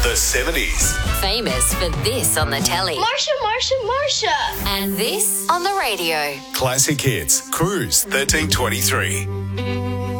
The 70s. Famous for this on the telly. Marsha. And this on the radio. Classic hits. Cruise 1323.